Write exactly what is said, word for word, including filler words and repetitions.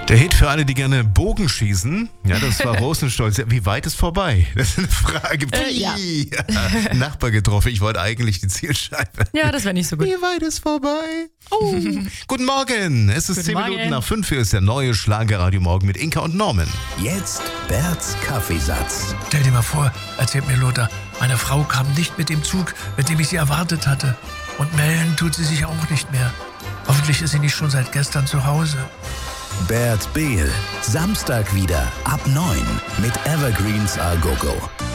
Der Hit für alle, die gerne Bogen schießen. Ja, das war Rosenstolz. Wie weit ist vorbei? Das ist eine Frage. Äh, ja. Ja. Nachbar getroffen. Ich wollte eigentlich die Zielscheibe. Ja, das wäre nicht so gut. Wie weit ist vorbei? Oh. Guten Morgen. Es ist Guten zehn Morgen. Minuten nach fünf. Hier ist der neue Schlagerradio Morgen mit Inka und Norman. Jetzt Berts Kaffeesatz. Stell dir mal vor, erzählt mir Lothar, meine Frau kam nicht mit dem Zug, mit dem ich sie erwartet hatte. Und melden tut sie sich auch nicht mehr. Hoffentlich ist sie nicht schon seit gestern zu Hause. Bert Behl. Samstag wieder ab neun mit Evergreens A Go Go.